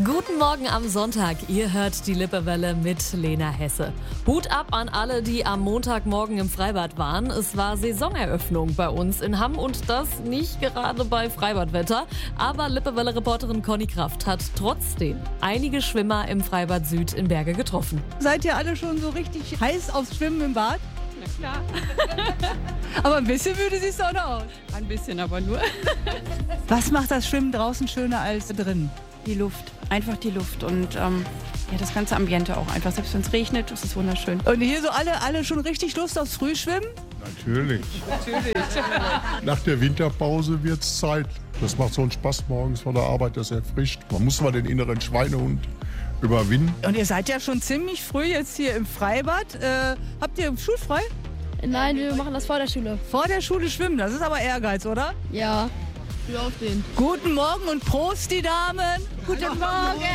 Guten Morgen am Sonntag. Ihr hört die Lippewelle mit Lena Hesse. Hut ab an alle, die am Montagmorgen im Freibad waren. Es war Saisoneröffnung bei uns in Hamm und das nicht gerade bei Freibadwetter. Aber Lippewelle-Reporterin Conny Kraft hat trotzdem einige Schwimmer im Freibad Süd in Berge getroffen. Seid ihr alle schon so richtig heiß aufs Schwimmen im Bad? Na klar. Aber ein bisschen müde siehst du auch noch aus. Ein bisschen, aber nur. Was macht das Schwimmen draußen schöner als drin? Die Luft. Einfach die Luft und das ganze Ambiente auch einfach. Selbst wenn es regnet, ist es wunderschön. Und hier so alle schon richtig Lust aufs Frühschwimmen? Natürlich. Nach der Winterpause wird es Zeit. Das macht so einen Spaß morgens vor der Arbeit, das erfrischt. Man muss mal den inneren Schweinehund überwinden. Und ihr seid ja schon ziemlich früh jetzt hier im Freibad. Habt ihr schulfrei? Nein, wir machen das vor der Schule. Vor der Schule schwimmen, das ist aber Ehrgeiz, oder? Ja. Früh aufstehen. Guten Morgen und Prost, die Damen. Guten Morgen.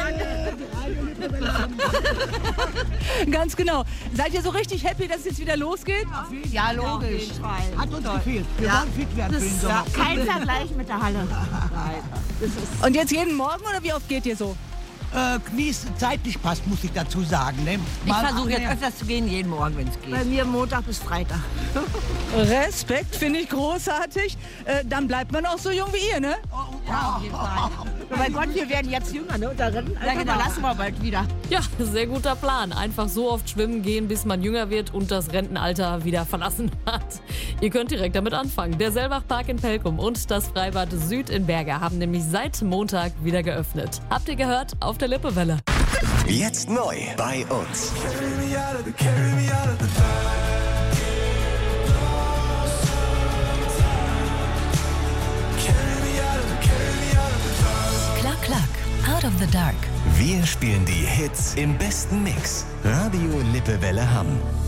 Ganz genau. Seid ihr so richtig happy, dass es jetzt wieder losgeht? Ja, logisch. Hat uns gefehlt. Wir wollen fit werden für den Sommer. Kein Vergleich mit der Halle. Und jetzt jeden Morgen oder wie oft geht ihr so? Wie es zeitlich passt, muss ich dazu sagen. Ne? Ich versuche jetzt öfters zu gehen, jeden Morgen, wenn es geht. Bei mir Montag bis Freitag. Respekt, finde ich großartig. Dann bleibt man auch so jung wie ihr, ne? Ja, auf jeden Fall. Mein Gott, wir werden jetzt jünger, ne? Und da verlassen wir bald wieder. Ja, sehr guter Plan. Einfach so oft schwimmen gehen, bis man jünger wird und das Rentenalter wieder verlassen hat. Ihr könnt direkt damit anfangen. Der Sellbach-Park in Pelkum und das Freibad Süd in Berge haben nämlich seit Montag wieder geöffnet. Habt ihr gehört? Auf der Lippewelle. Jetzt neu bei uns. Klack, klack, out of the dark. Wir spielen die Hits im besten Mix. Radio Lippewelle Hamm.